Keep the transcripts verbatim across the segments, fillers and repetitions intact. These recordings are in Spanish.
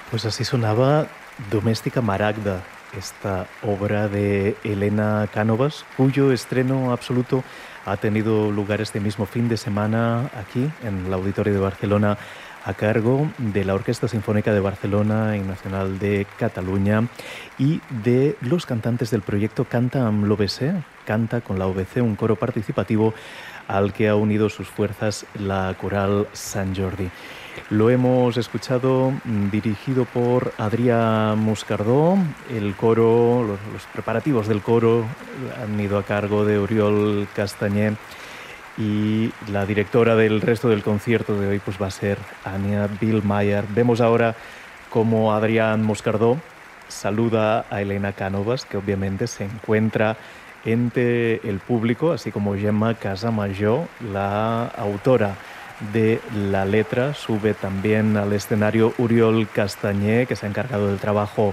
Pues así sonaba Doméstica Maragda, esta obra de Elena Cánovas, cuyo estreno absoluto ha tenido lugar este mismo fin de semana aquí, en el Auditorio de Barcelona, a cargo de la Orquesta Sinfónica de Barcelona y Nacional de Cataluña y de los cantantes del proyecto Canta amb l'O B C, Canta con la O B C, un coro participativo al que ha unido sus fuerzas la coral Sant Jordi. Lo hemos escuchado dirigido por Adrià Moscardó. El coro, los, los preparativos del coro han ido a cargo de Oriol Castañé y la directora del resto del concierto de hoy pues va a ser Anya Billmeier. Vemos ahora cómo Adrià Moscardó saluda a Elena Cánovas, que obviamente se encuentra entre el público, así como Gemma Casamajó, la autora de la letra. Sube también al escenario Oriol Castañé, que se ha encargado del trabajo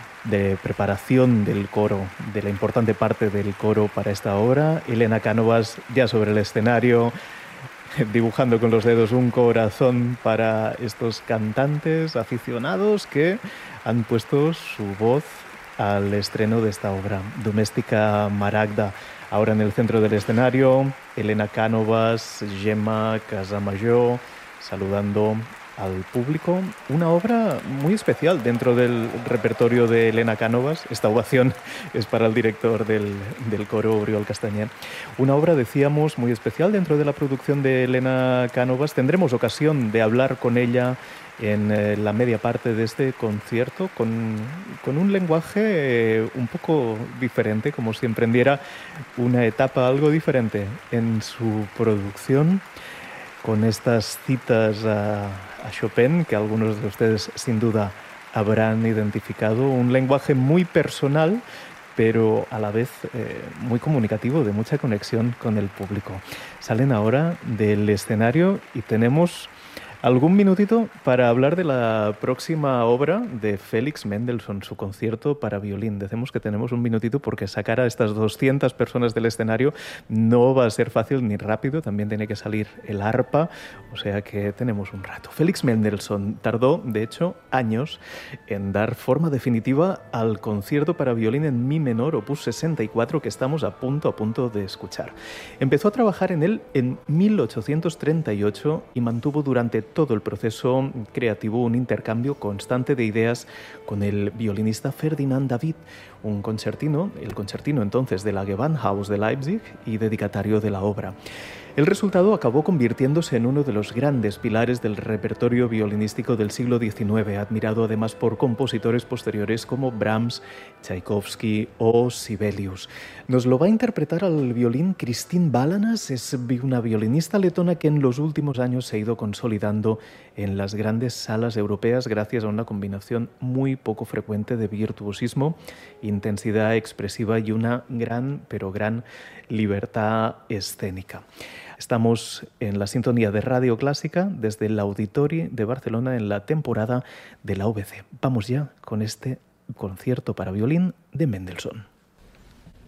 de preparación del coro, de la importante parte del coro para esta obra. Elena Cánovas ya sobre el escenario, dibujando con los dedos un corazón para estos cantantes aficionados que han puesto su voz al estreno de esta obra, Doméstica Maragda. Ahora en el centro del escenario, Elena Cánovas, Gemma Casamajó, saludando al público. Una obra muy especial dentro del repertorio de Elena Cánovas. Esta ovación es para el director del, del coro, Oriol Castañé. Una obra, decíamos, muy especial dentro de la producción de Elena Cánovas. Tendremos ocasión de hablar con ella en eh, la media parte de este concierto, con, con un lenguaje eh, un poco diferente, como si emprendiera una etapa algo diferente en su producción, con estas citas a, a Chopin, que algunos de ustedes sin duda habrán identificado, un lenguaje muy personal, pero a la vez eh, muy comunicativo, de mucha conexión con el público. Salen ahora del escenario y tenemos algún minutito para hablar de la próxima obra de Félix Mendelssohn, su concierto para violín. Decimos que tenemos un minutito porque sacar a estas doscientas personas del escenario no va a ser fácil ni rápido. También tiene que salir el arpa, o sea que tenemos un rato. Félix Mendelssohn tardó, de hecho, años en dar forma definitiva al concierto para violín en mi menor, opus sesenta y cuatro, que estamos a punto, a punto de escuchar. Empezó a trabajar en él en mil ochocientos treinta y ocho y mantuvo durante todo el proceso creativo un intercambio constante de ideas con el violinista Ferdinand David, un concertino, el concertino entonces de la Gewandhaus de Leipzig y dedicatario de la obra. El resultado acabó convirtiéndose en uno de los grandes pilares del repertorio violinístico del siglo diecinueve, admirado además por compositores posteriores como Brahms, Tchaikovsky o Sibelius. Nos lo va a interpretar al violín Christine Balanas, es una violinista letona que en los últimos años se ha ido consolidando en las grandes salas europeas gracias a una combinación muy poco frecuente de virtuosismo, intensidad expresiva y una gran, pero gran libertad escénica. Estamos en la sintonía de Radio Clásica desde el Auditori de Barcelona en la temporada de la O B C. Vamos ya con este concierto para violín de Mendelssohn.